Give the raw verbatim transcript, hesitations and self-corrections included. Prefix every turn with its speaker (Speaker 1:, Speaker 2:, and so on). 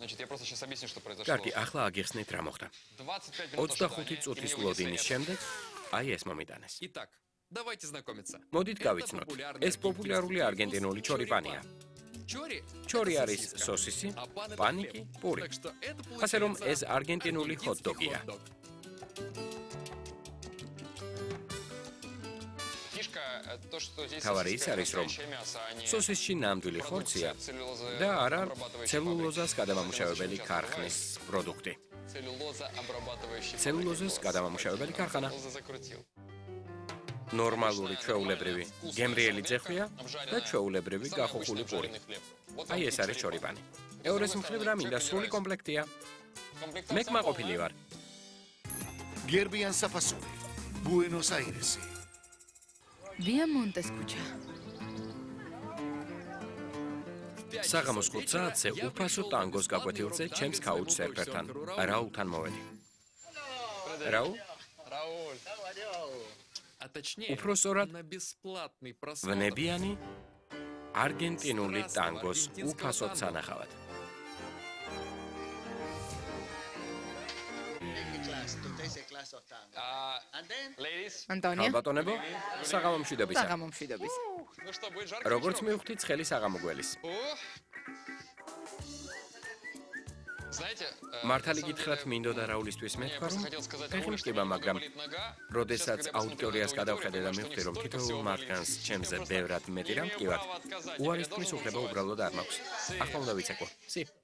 Speaker 1: Значит, я просто сейчас объясню, что произошло.
Speaker 2: კარგი, ახლა აგიხსნით რა მოხდა. ოცდახუთი წუთის ლოდინის შემდეგ აი ეს მომიტანეს.
Speaker 1: Итак, давайте знакомиться.
Speaker 2: მოდით გავიცნოთ. ეს პოპულარული არგენტინული ჩორიპანია. ჩორი არის სოსისი, პანი კი პური. ასე რომ ეს არგენტინული ჰოთ-დოგია. თავარი ის არის, რომ სოსისში ნამდვილი ხორცია და არა ცელულოზას გადამამუშავებელი ქარხნის პროდუქტი. ცელულოზას გადამამუშავებელი ქარხანა. ნორმალური ჩვეულებრივი გემრიელი ძეხვია და ჩვეულებრივი გახოხული პური. აი ეს არის ჩორიპანი. ევროს მხრივ რა მინდა სრული კომპლექტია. მე კმაყოფილი ვარ.
Speaker 3: გერბიან საფასური. ბუენოს-აირესი.
Speaker 4: Viamontes kucha.
Speaker 2: საღამოს ხუთ საათზე უფასო ტანგოს გაკვეთილზე ჩემს couch surfer-თან, რაულთან მოვედი. რაულ?
Speaker 1: Рауль. А точнее,
Speaker 2: უფრო სწორად,
Speaker 1: на бесплатный просмотр.
Speaker 2: ვნებიანი არგენტინული ტანგოს უფასო სანახავად.
Speaker 1: А, ladies,
Speaker 4: Antonio.
Speaker 2: ალბატონებო, საღამომშვიდობისა.
Speaker 4: საღამომშვიდობის.
Speaker 1: ну что, будет жарко?
Speaker 2: როგორც მივხვდით ცხელი საღამოგველის.
Speaker 1: О! Знаете, э,
Speaker 2: მართალი
Speaker 1: на самом
Speaker 2: გითხრათ
Speaker 1: деле,
Speaker 2: მინდოდა რაულისთვის
Speaker 1: я
Speaker 2: მეთქვა,
Speaker 1: просто
Speaker 2: რომ
Speaker 1: хотел сказать
Speaker 2: ფეხი
Speaker 1: Раулю, что
Speaker 2: მტკივა,
Speaker 1: мне
Speaker 2: მაგრამ
Speaker 1: болит нога.
Speaker 2: როდესაც
Speaker 1: Сейчас, когда я
Speaker 2: აუდიტორიას
Speaker 1: посмотрел
Speaker 2: გადავხედე და
Speaker 1: аудиторию,
Speaker 2: მივხვდი, რომ
Speaker 1: понял, что
Speaker 2: თითოეულ
Speaker 1: не
Speaker 2: მათგანს
Speaker 1: столько
Speaker 2: ჩემზე
Speaker 1: всего
Speaker 2: ბევრად მეტი რა
Speaker 1: болит.
Speaker 2: მტკივათ,
Speaker 1: Не имею права отказать.
Speaker 2: უარის
Speaker 1: Я
Speaker 2: თქმის
Speaker 1: должен
Speaker 2: უფლება
Speaker 1: бушевать.
Speaker 2: უბრალოდ არ მაქვს. ახლა უნდა ვიცეკო. სი.